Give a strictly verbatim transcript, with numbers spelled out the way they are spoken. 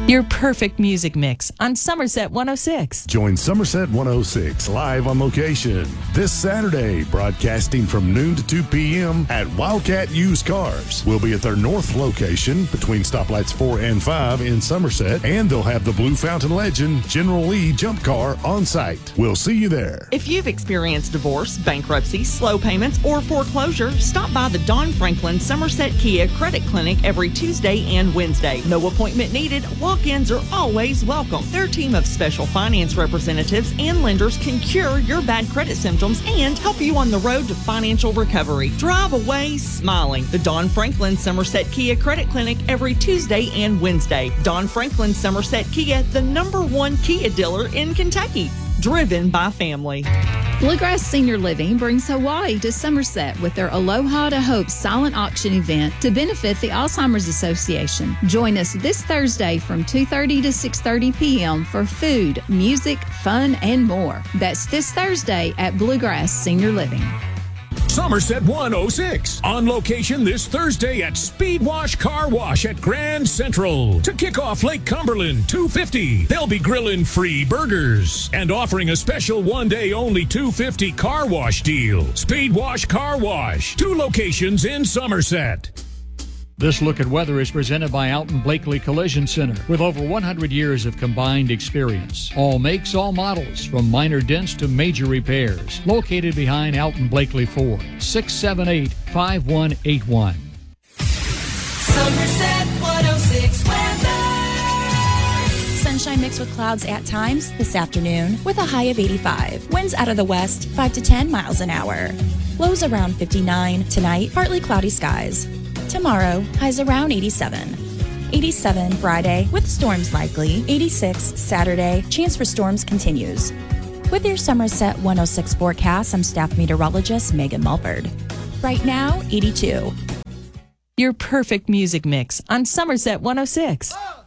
Your perfect music mix on Somerset one oh six. Join Somerset one oh six live on location this Saturday, broadcasting from noon to two p.m. at Wildcat Used Cars. We'll be at their north location between stoplights four and five in Somerset, and they'll have the Blue Fountain legend General Lee jump car on site. We'll see you there. If you've experienced divorce, bankruptcy, slow payments, or foreclosure, stop by the Don Franklin Somerset Kia Credit Clinic every Tuesday and Wednesday. No appointment needed. Walk-ins are always welcome. Their team of special finance representatives and lenders can cure your bad credit symptoms and help you on the road to financial recovery. Drive away smiling. The Don Franklin Somerset Kia Credit Clinic every Tuesday and Wednesday. Don Franklin Somerset Kia, the number one Kia dealer in Kentucky. Driven by family. Bluegrass Senior Living brings Hawaii to Somerset with their Aloha to Hope silent auction event to benefit the Alzheimer's Association. Join us this Thursday from two thirty to six thirty p.m. for food, music, fun, and more. That's this Thursday at Bluegrass Senior Living. Somerset one oh six. On location this Thursday at Speed Wash Car Wash at Grand Central. To kick off Lake Cumberland two fifty, they'll be grilling free burgers and offering a special one-day only two fifty car wash deal. Speed Wash Car Wash. Two locations in Somerset. This look at weather is presented by Alton Blakely Collision Center with over one hundred years of combined experience. All makes, all models, from minor dents to major repairs. Located behind Alton Blakely Ford. six seven eight, five one eight one. Somerset one oh six weather. Sunshine mixed with clouds at times this afternoon with a high of eighty-five. Winds out of the west, five to ten miles an hour. Lows around fifty-nine. Tonight, partly cloudy skies. Tomorrow, highs around eighty-seven. eighty-seven Friday, with storms likely. eighty-six Saturday, chance for storms continues. With your Somerset one oh six forecast, I'm staff meteorologist Megan Mulford. Right now, eighty-two. Your perfect music mix on Somerset one oh six.